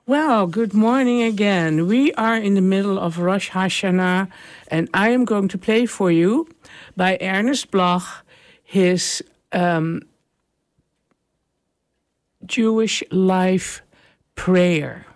Well, good morning again. We are in the middle of Rosh Hashanah, and I am going to play for you by Ernest Bloch his Jewish Life Prayer.